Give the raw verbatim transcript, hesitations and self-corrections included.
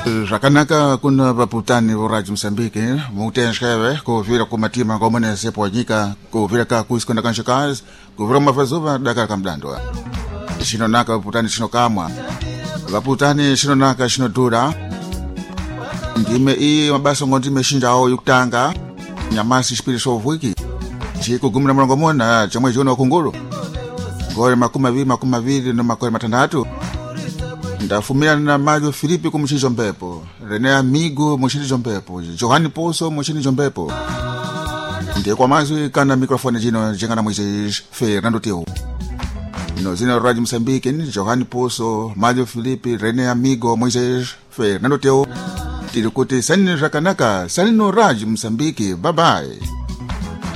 Rakanaka kuna vaputani vo Radio Msambiki mutenshkewe kuvira kumatima ngomone sepo nyika kuvira ka kuiskona kanshikazi kuvira mafazuva dakar kamdandwa shino naka vaputani shino kamwa vaputani shino naka shino dura ndime ii mabaso ngondime shinjao yuktanga nyamasi shpiri sovwiki chiku gumina mrangomona chamwe jono kunguru gore makuma vi makuma vili no makore matandatu ndafumira na Mario Filipe kumushirizo mpepo Rene Amigo mushirizo mpepo Johani Poso mushirizo mpepo ndiye kwa mazwi kana mikrofoni jino jengana mwize Fernando Teo ino zina Radio Msambiki Johani Poso Mario Filipe Rene Amigo mwize Fernando Teo tilikuti sani rakanaka sani no Radio Msambiki bye bye.